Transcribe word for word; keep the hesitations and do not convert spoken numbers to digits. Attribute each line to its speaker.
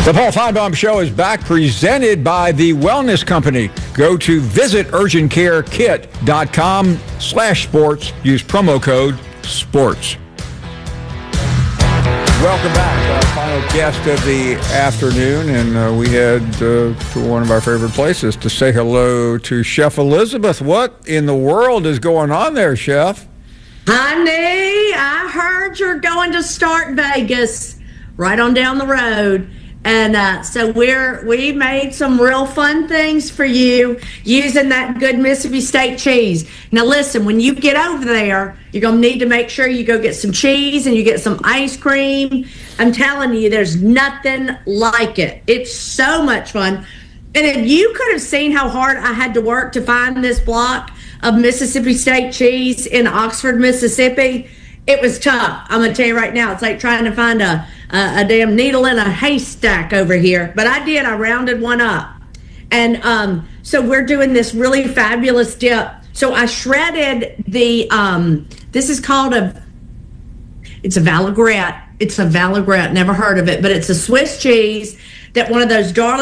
Speaker 1: The Paul Feinbaum Show is back, presented by the Wellness Company. Go to visit urgent care kit dot com slash sports. Use promo code SPORTS. Welcome back. Uh, final guest of the afternoon, and uh, we head uh, to one of our favorite places to say hello to Chef Elizabeth. What in the world is going on there, Chef?
Speaker 2: Honey, I heard you're going to start Vegas right on down the road. And uh, so we're we made some real fun things for you using that good Mississippi State cheese. Now listen, when you get over there, you're going to need to make sure you go get some cheese and you get some ice cream. I'm telling you, there's nothing like it. It's so much fun. And if you could have seen how hard I had to work to find this block of Mississippi State cheese in Oxford, Mississippi, it was tough. I'm going to tell you right now, it's like trying to find a, a, a damn needle in a haystack over here. But I did. I rounded one up. And um, so we're doing this really fabulous dip. So I shredded the, um, this is called a, it's a vinaigrette. It's a vinaigrette. Never heard of it. But it's a Swiss cheese that one of those darling